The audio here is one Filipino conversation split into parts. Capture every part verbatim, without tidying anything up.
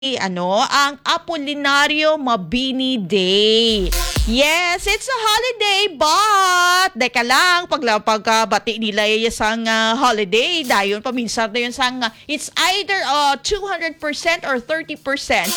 ano, ang Apolinario Mabini Day. Yes, it's a holiday, but deka lang, pag pagkabati nila yung uh, holiday, dayon paminsan na yun sang, uh, it's either uh, two hundred percent or thirty percent.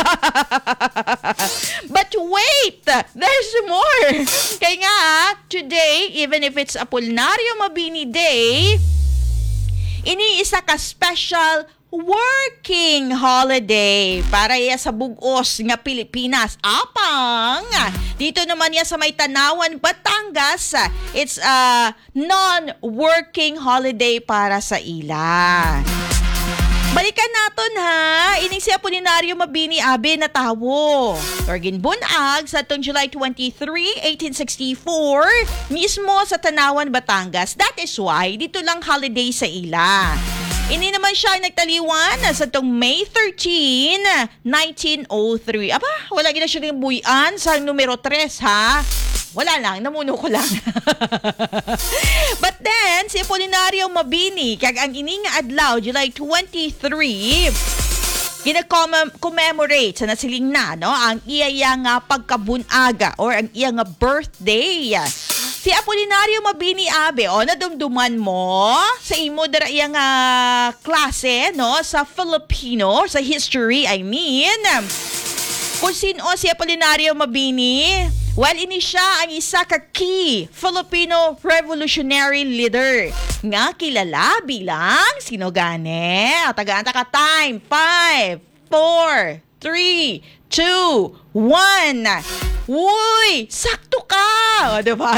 But wait, there's more. Kaya nga, today, even if it's Apolinario Mabini Day, iniisa ka special working holiday para iya sa bugos nga Pilipinas. Apang dito naman ya sa may Tanawan, Batangas, it's a non-working holiday para sa ila. Balikan naton ha, ining si Apolinario Mabini Abe na tawo. Torgin bunag sa tong July twenty-third, eighteen sixty-four, mismo sa Tanawan, Batangas. That is why dito lang holiday sa ila. Ini naman siya nagtaliwan sa tong May thirteenth, nineteen oh three. Aba, wala gina siya ng buyan sa numero tres ha. Wala lang, namuno ko lang. But then, si Apolinario Mabini, kag ang ining adlaw, July twenty-third, gina-commemorate sa nasiling na, no, ang iya nga pagkabunaga or ang iya nga birthday. Si Apolinario Mabini Abe, o, nadumduman mo sa imo dara iya nga klase, no, sa Filipino, sa history, I mean, kung sino si Apolinario Mabini. Well, ini siya ang isa ka key Filipino revolutionary leader nga kilala bilang sino gani? Tagaan ka time. five, four, three, two, one. Uy, sakto ka. O, diba?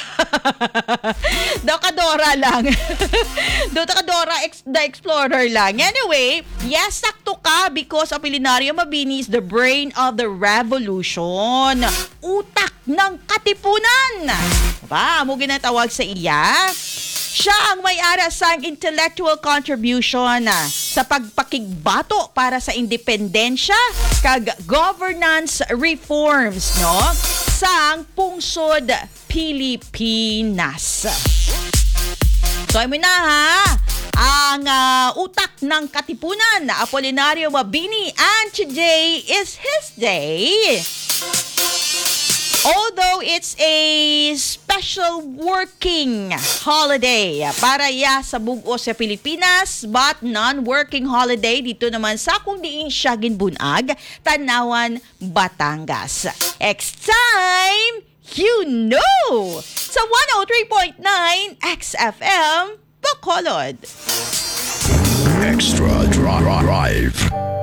Daw ka Dora lang. Daw ka Dora ex- the Explorer lang. Anyway, yes, sakto ka because Apolinario Mabini is the brain of the revolution. Utak ng katipunan. Ba, mo ginatawag sa iya? Siya ang may-ari sang intellectual contribution sa pagpakigbato para sa independensya kag governance reforms, no, sang pungsod Pilipinas. So, ay mo na ha, ang uh, utak ng katipunan na Apolinario Mabini, and today is his day. Although it's a special working holiday para ya sa bugos sa Pilipinas, but non-working holiday dito naman sa kung diin siya ginbunag, Tanawan, Batangas. Next time, you know, sa one oh three point nine X F M, Bacolod. Extra Drive.